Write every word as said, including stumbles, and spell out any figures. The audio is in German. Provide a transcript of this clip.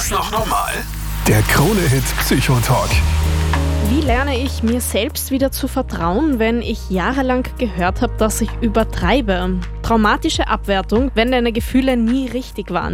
das noch normal? Der Krone-Hit Psychotalk. Wie lerne ich mir selbst wieder zu vertrauen, wenn ich jahrelang gehört habe, dass ich übertreibe? Traumatische Abwertung, wenn deine Gefühle nie richtig waren.